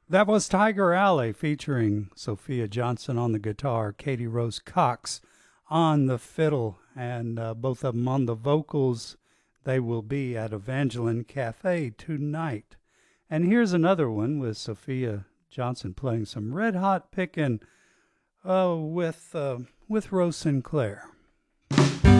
That was Tiger Alley featuring Sophia Johnson on the guitar, Katie Rose Cox on the fiddle, and both of them on the vocals. They will be at Evangeline Cafe tonight. And here's another one with Sophia Johnson playing some red hot pickin' with Rose Sinclair.